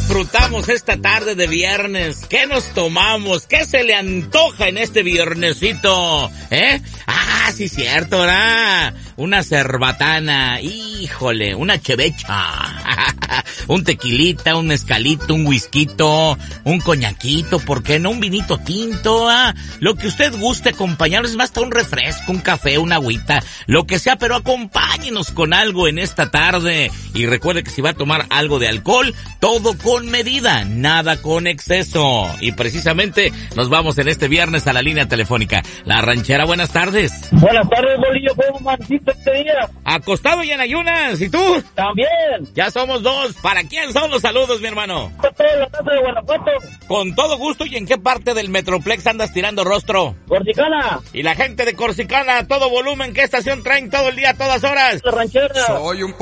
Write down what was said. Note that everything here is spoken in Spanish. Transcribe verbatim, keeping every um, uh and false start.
disfrutamos esta tarde de viernes? ¿Qué nos tomamos? ¿Qué se le antoja en este viernesito? ¿Eh? Ah, sí, cierto, ¿verdad? Una cerbatana, híjole, una chevecha, un tequilita, un mezcalito, un whisquito, un coñaquito, ¿por qué no? Un vinito tinto, ¿ah? Lo que usted guste acompañarnos, es más, hasta un refresco, un café, una agüita, lo que sea, pero acompáñenos con algo en esta tarde. Y recuerde que si va a tomar algo de alcohol, todo con medida, nada con exceso. Y precisamente nos vamos en este viernes a la línea telefónica. La Ranchera, buenas tardes. Buenas tardes, Bolillo, ¿cómo mancito este día? Acostado y en ayunas, ¿y tú? También. Ya somos dos. ¿Para quién son los saludos, mi hermano? Con toda la raza de Guanajuato. Con todo gusto. ¿Y en qué parte del Metroplex andas tirando rostro? Corsicana. Y la gente de Corsicana, a todo volumen, ¿qué estación traen todo el día, a todas horas? La Ranchera. Soy un